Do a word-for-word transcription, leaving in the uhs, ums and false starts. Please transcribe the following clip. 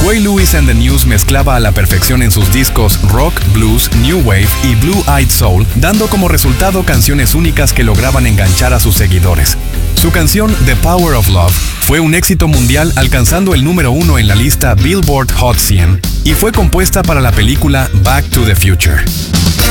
Huey Lewis and the News mezclaba a la perfección en sus discos rock, blues, new wave y blue-eyed soul, dando como resultado canciones únicas que lograban enganchar a sus seguidores. Su canción The Power of Love fue un éxito mundial, alcanzando el número uno en la lista Billboard Hot cien, y fue compuesta para la película Back to the Future.